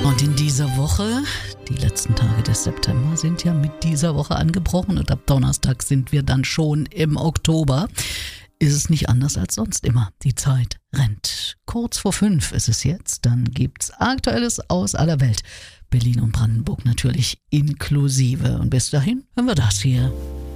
Und in dieser Woche, die letzten Tage des September sind ja mit dieser Woche angebrochen und ab Donnerstag sind wir dann schon im Oktober, ist es nicht anders als sonst immer. Die Zeit rennt. Kurz vor 5 ist es jetzt, dann gibt's Aktuelles aus aller Welt. Berlin und Brandenburg natürlich inklusive. Und bis dahin hören wir das hier.